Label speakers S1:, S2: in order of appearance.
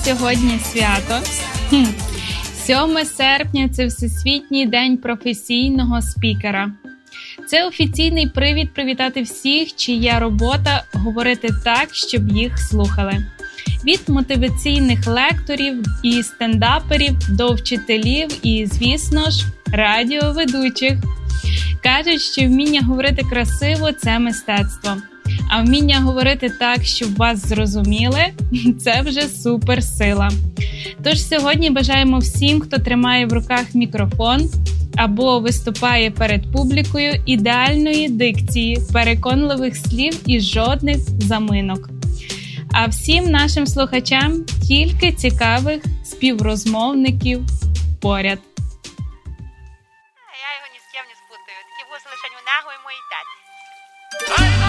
S1: сьогодні свято. 7 серпня – це Всесвітній день професійного спікера. Це офіційний привід привітати всіх, чия робота – говорити так, щоб їх слухали. Від мотиваційних лекторів і стендаперів до вчителів і, звісно ж, радіоведучих. Кажуть, що вміння говорити красиво – це мистецтво. А вміння говорити так, щоб вас зрозуміли – це вже суперсила. Тож сьогодні бажаємо всім, хто тримає в руках мікрофон або виступає перед публікою, ідеальної дикції, переконливих слів і жодних заминок. А всім нашим слухачам тільки цікавих співрозмовників поряд.
S2: Я його ні з ким не спутаю. Такі вуси лише у нього і моїй таті.